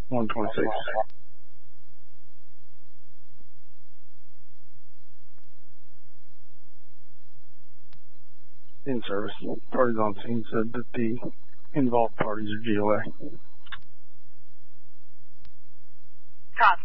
126. In service. Parties on scene said that the involved parties are GOA. Copy.